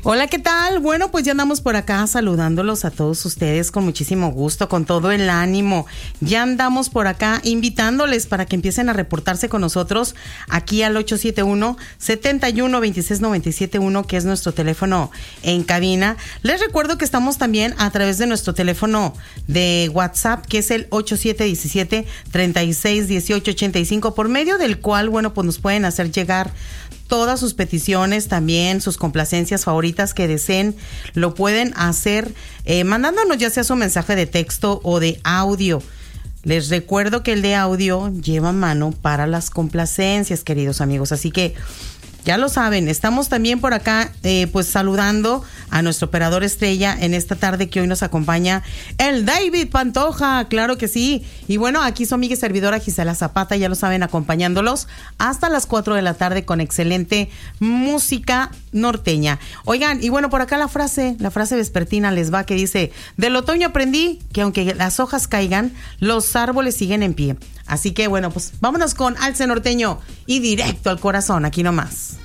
Hola, ¿qué tal? Bueno, pues ya andamos por acá saludándolos a todos ustedes con muchísimo gusto, con todo el ánimo. Ya andamos por acá invitándoles para que empiecen a reportarse con nosotros aquí al 871-71-2697-1, que es nuestro teléfono en cabina. Les recuerdo que estamos también a través de nuestro teléfono de WhatsApp, que es el 8717-361885, por medio del cual, bueno, pues nos pueden hacer llegar todas sus peticiones, también sus complacencias favoritas que deseen, lo pueden hacer mandándonos ya sea su mensaje de texto o de audio. Les recuerdo que el de audio lleva mano para las complacencias, queridos amigos, así que ya lo saben. Estamos también por acá pues saludando a nuestro operador estrella en esta tarde que hoy nos acompaña, el David Pantoja, claro que sí. Y bueno, aquí su amiga y servidora Gisela Zapata, ya lo saben, acompañándolos hasta las 4 de la tarde con excelente música norteña. Oigan, y bueno, por acá la frase vespertina les va, que dice: del otoño aprendí que aunque las hojas caigan, los árboles siguen en pie. Así que bueno, pues vámonos con Alce Norteño y directo al corazón, aquí nomás.